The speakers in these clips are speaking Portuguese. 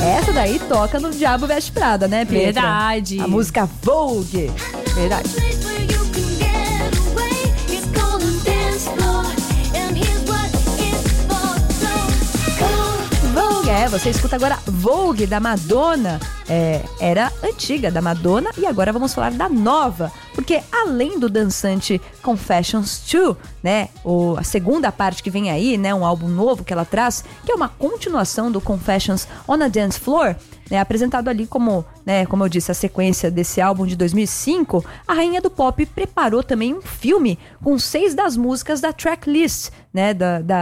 Essa daí toca no Diabo Veste Prada, né, Pietra? Verdade. A música Vogue. Verdade. Você escuta agora Vogue, da Madonna. Era antiga, da Madonna, e agora vamos falar da nova, porque além do dançante Confessions 2, né, a segunda parte que vem aí, né, um álbum novo que ela traz, que é uma continuação do Confessions on a Dance Floor, né, apresentado ali como eu disse, a sequência desse álbum de 2005, a rainha do pop preparou também um filme com 6 das músicas da tracklist, né,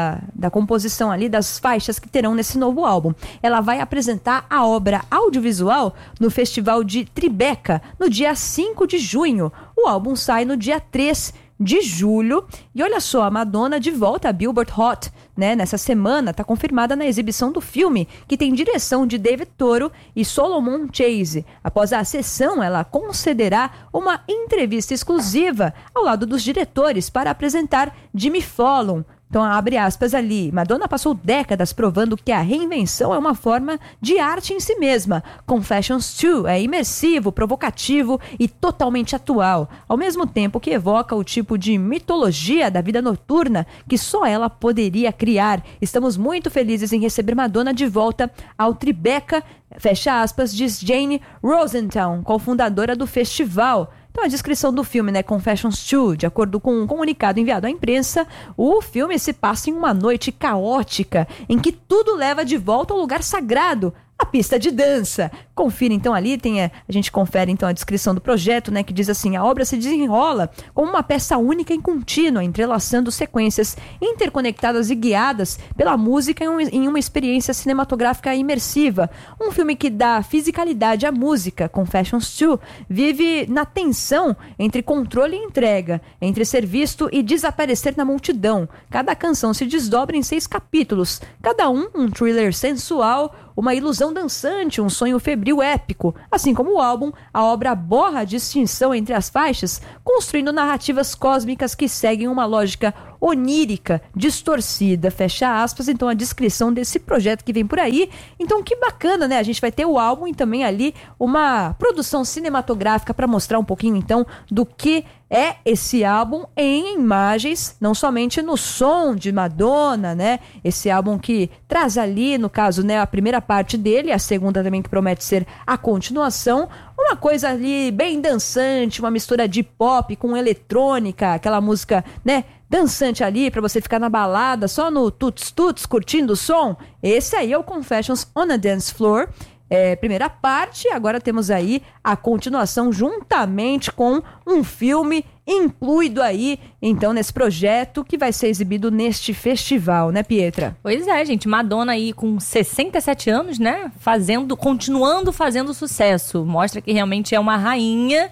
da composição ali, das faixas que terão nesse novo álbum. Ela vai apresentar a obra audiovisual no Festival de Tribeca, no dia 5 de junho. O álbum sai no dia 3 de julho. E olha só, a Madonna de volta a Billboard Hot, né? Nessa semana está confirmada na exibição do filme, que tem direção de David Toro e Solomon Chase. Após a sessão, ela concederá uma entrevista exclusiva ao lado dos diretores para apresentar Jimmy Fallon. Então, abre aspas ali. Madonna passou décadas provando que a reinvenção é uma forma de arte em si mesma. Confessions 2 é imersivo, provocativo e totalmente atual, ao mesmo tempo que evoca o tipo de mitologia da vida noturna que só ela poderia criar. Estamos muito felizes em receber Madonna de volta ao Tribeca, fecha aspas, diz Jane Rosenthal, cofundadora do festival. Então, a descrição do filme, né, Confessions 2, de acordo com um comunicado enviado à imprensa, o filme se passa em uma noite caótica, em que tudo leva de volta ao lugar sagrado, a pista de dança. Confira então ali, a gente confere então a descrição do projeto, né, que diz assim: a obra se desenrola como uma peça única e contínua, entrelaçando sequências interconectadas e guiadas pela música em uma experiência cinematográfica imersiva. Um filme que dá fisicalidade à música. Confessions 2 vive na tensão entre controle e entrega, entre ser visto e desaparecer na multidão. Cada canção se desdobra em 6 capítulos, cada um thriller sensual, uma ilusão dançante, um sonho febril épico. Assim como o álbum, a obra borra a distinção entre as faixas, construindo narrativas cósmicas que seguem uma lógica onírica, distorcida, fecha aspas. Então, a descrição desse projeto que vem por aí. Então, que bacana, né? A gente vai ter o álbum e também ali uma produção cinematográfica para mostrar um pouquinho, então, do que é esse álbum em imagens, não somente no som de Madonna, né? Esse álbum que traz ali, no caso, né, a primeira parte dele, a segunda também que promete ser a continuação, uma coisa ali bem dançante, uma mistura de pop com eletrônica, aquela música, né, dançante ali pra você ficar na balada, só no tuts-tuts, curtindo o som. Esse aí é o Confessions on a Dance Floor. Primeira parte, agora temos aí a continuação juntamente com um filme incluído aí, então, nesse projeto que vai ser exibido neste festival, né, Pietra? Pois é, gente, Madonna aí com 67 anos, né, continuando fazendo sucesso, mostra que realmente é uma rainha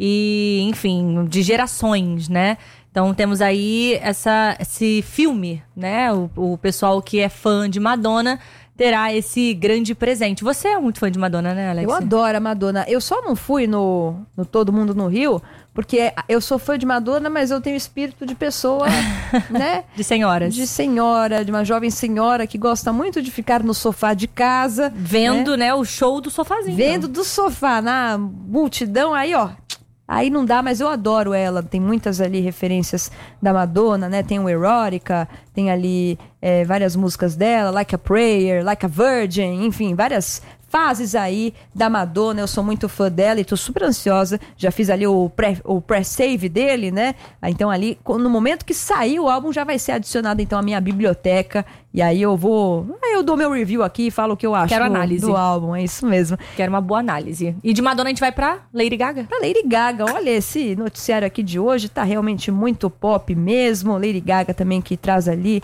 e, enfim, de gerações, né? Então temos aí esse filme, né, o pessoal que é fã de Madonna terá esse grande presente. Você é muito fã de Madonna, né, Alex? Eu adoro a Madonna. Eu só não fui no Todo Mundo no Rio, porque eu sou fã de Madonna, mas eu tenho espírito de pessoa, né? De senhoras. De uma jovem senhora que gosta muito de ficar no sofá de casa. Vendo, né, o show do sofazinho. Vendo do sofá, na multidão, aí, ó. Aí não dá, mas eu adoro ela. Tem muitas ali referências da Madonna, né? Tem o Erotica, tem ali várias músicas dela, Like a Prayer, Like a Virgin, enfim, várias fases aí da Madonna. Eu sou muito fã dela e tô super ansiosa. Já fiz ali o pré-save dele, né? Então ali, no momento que sair o álbum, já vai ser adicionado então à minha biblioteca. E aí eu dou meu review aqui e falo o que eu acho do álbum. É isso mesmo. Quero uma boa análise. E de Madonna a gente vai pra Lady Gaga? Pra Lady Gaga. Olha, esse noticiário aqui de hoje tá realmente muito pop mesmo. Lady Gaga também, que traz ali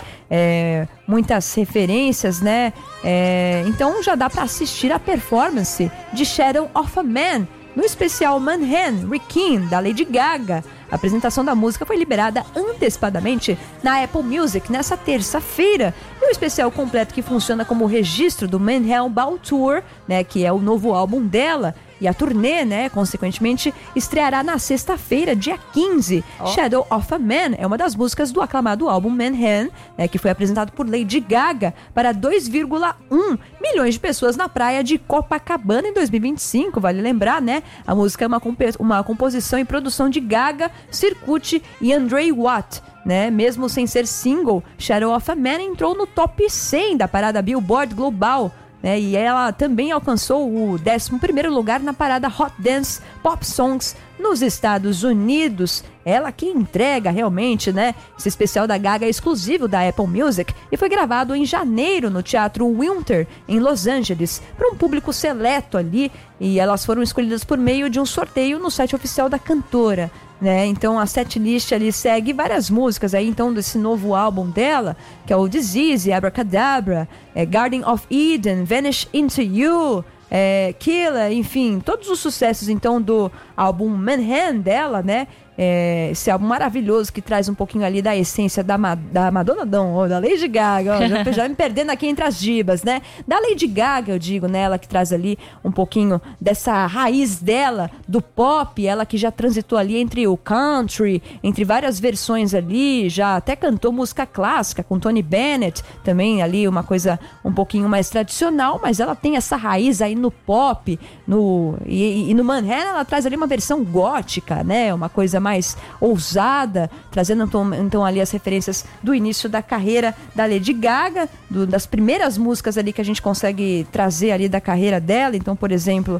muitas referências, né? Então já dá pra assistir a performance de Shadow of a Man no especial Manhattan Requiem, da Lady Gaga. A apresentação da música foi liberada antecipadamente na Apple Music nessa terça-feira. E o especial completo, que funciona como registro do Manhattan Ball Tour, né, que é o novo álbum dela, E a turnê, né, consequentemente, estreará na sexta-feira, dia 15. Shadow of a Man é uma das músicas do aclamado álbum Manhattan, né, que foi apresentado por Lady Gaga para 2,1 milhões de pessoas na praia de Copacabana em 2025, vale lembrar, né? A música é uma composição e produção de Gaga, Circuit e Andre Watt, né? Mesmo sem ser single, Shadow of a Man entrou no top 100 da parada Billboard Global, né? E ela também alcançou o 11º lugar na parada Hot Dance Pop Songs nos Estados Unidos. Ela que entrega realmente, né? Esse especial da Gaga é exclusivo da Apple Music e foi gravado em janeiro no Teatro Winter, em Los Angeles, para um público seleto ali, e elas foram escolhidas por meio de um sorteio no site oficial da cantora, né? Então a setlist ali segue várias músicas aí, então, desse novo álbum dela, que é o Disease, Abracadabra, Garden of Eden, Vanish Into You, Killer, enfim, todos os sucessos então do álbum Manhattan dela, né? Esse álbum maravilhoso que traz um pouquinho ali da essência da Madonna, não, da Lady Gaga, ó, já me perdendo aqui entre as gibas, né? Da Lady Gaga, eu digo, né? Ela que traz ali um pouquinho dessa raiz dela, do pop, ela que já transitou ali entre o country, entre várias versões ali, já até cantou música clássica com Tony Bennett, também ali uma coisa um pouquinho mais tradicional, mas ela tem essa raiz aí no pop, e no Manhattan ela traz ali uma versão gótica, né? Uma coisa mais ousada, trazendo então ali as referências do início da carreira da Lady Gaga, das primeiras músicas ali que a gente consegue trazer ali da carreira dela. Então, por exemplo,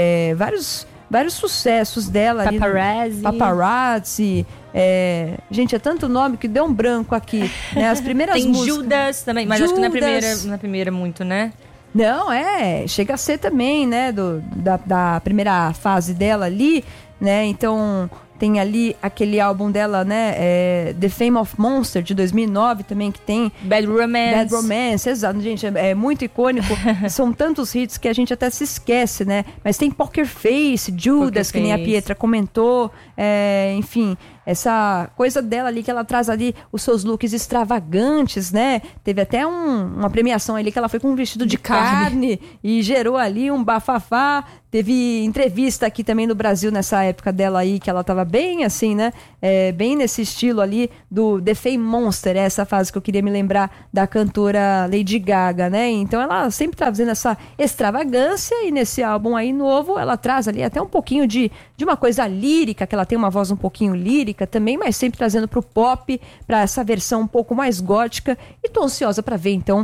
vários sucessos dela ali. Paparazzi. Gente, é tanto nome que deu um branco aqui, né? As primeiras Tem músicas. Judas também, mas acho que na primeira muito, né? Não, chega a ser também, né? Da primeira fase dela ali, né? Então tem ali aquele álbum dela, né? The Fame of Monster, de 2009 também, que tem Bad Romance, exato, gente, é muito icônico. São tantos hits que a gente até se esquece, né? Mas tem Poker Face, Judas, que nem a Pietra comentou, enfim, essa coisa dela ali, que ela traz ali os seus looks extravagantes, né? Teve até uma premiação ali que ela foi com um vestido de carne e gerou ali um bafafá. Teve entrevista aqui também no Brasil nessa época dela aí, que ela tava bem assim, né? Bem nesse estilo ali do The Fame Monster, essa fase que eu queria me lembrar da cantora Lady Gaga, né? Então ela sempre trazendo essa extravagância, e nesse álbum aí novo ela traz ali até um pouquinho de uma coisa lírica, que ela tem uma voz um pouquinho lírica também, mas sempre trazendo pro pop, pra essa versão um pouco mais gótica, e tô ansiosa pra ver então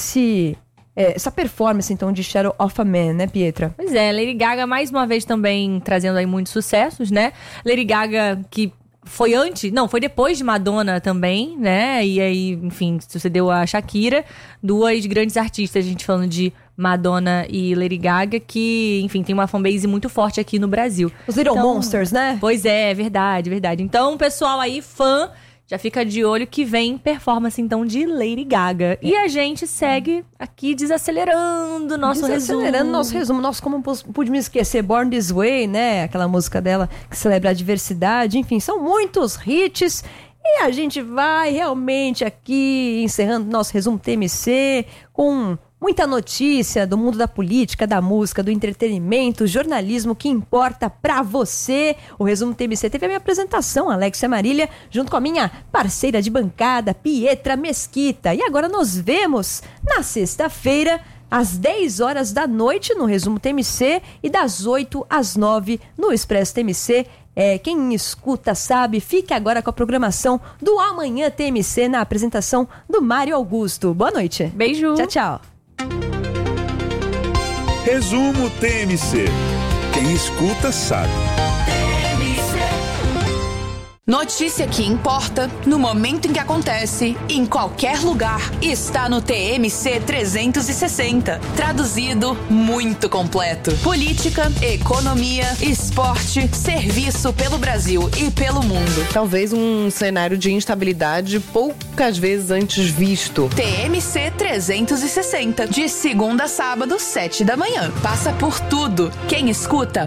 essa performance, então, de Shadow of a Man, né, Pietra? Pois é, Lady Gaga, mais uma vez, também trazendo aí muitos sucessos, né? Lady Gaga, que foi depois de Madonna também, né? E aí, enfim, sucedeu a Shakira, duas grandes artistas, a gente falando de Madonna e Lady Gaga, que, enfim, tem uma fanbase muito forte aqui no Brasil. Os Little Monsters, né? Pois é, verdade. Então, pessoal aí, fã, já fica de olho que vem performance, então, de Lady Gaga. E a gente segue aqui desacelerando nosso resumo. Nossa, como pude me esquecer? Born This Way, né? Aquela música dela que celebra a diversidade. Enfim, são muitos hits. E a gente vai realmente aqui encerrando nosso resumo TMC com muita notícia do mundo da política, da música, do entretenimento, jornalismo que importa pra você. O resumo TMC teve a minha apresentação, Alexia Marília, junto com a minha parceira de bancada, Pietra Mesquita. E agora nos vemos na sexta-feira, às 10 horas da noite, no resumo TMC, e das 8 às 9 no Expresso TMC. Quem escuta sabe, fique agora com a programação do Amanhã TMC na apresentação do Mário Augusto. Boa noite. Beijo. Tchau, tchau. Resumo TMC. Quem escuta sabe. Notícia que importa, no momento em que acontece, em qualquer lugar, está no TMC 360. Traduzido, muito completo. Política, economia, esporte, serviço pelo Brasil e pelo mundo. Talvez um cenário de instabilidade poucas vezes antes visto. TMC 360, de segunda a sábado, 7 da manhã. Passa por tudo. Quem escuta,